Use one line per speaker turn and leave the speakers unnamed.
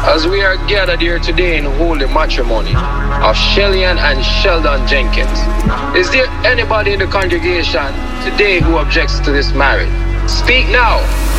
As we are gathered here today in holy matrimony of Shellian and Sheldon Jenkins, is there anybody in the congregation today who objects to this marriage? Speak now.